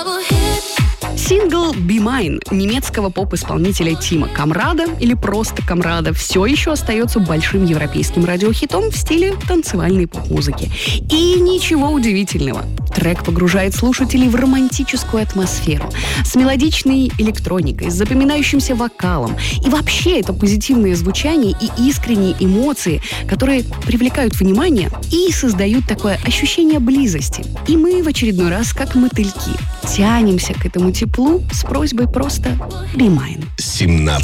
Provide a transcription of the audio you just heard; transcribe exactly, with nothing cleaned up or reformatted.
Сингл «Be Mine» немецкого поп-исполнителя Тима Камрада, или просто Камрада, все еще остается большим европейским радиохитом в стиле танцевальной поп-музыки. И ничего удивительного. Трек погружает слушателей в романтическую атмосферу с мелодичной электроникой, с запоминающимся вокалом. И вообще это позитивное звучание и искренние эмоции, которые привлекают внимание и создают такое ощущение близости. И мы в очередной раз, как мотыльки, тянемся к этому теплу с просьбой просто «Be Mine». семнадцать